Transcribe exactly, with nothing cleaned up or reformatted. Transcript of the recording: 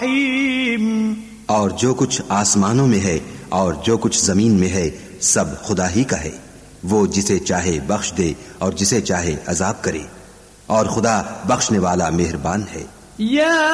और जो कुछ आसमानों में है और जो कुछ जमीन में है सब खुदा ही का है। वो जिसे चाहे बख्श दे और जिसे चाहे अजाब करे, और खुदा बख्शने वाला मेहरबान है।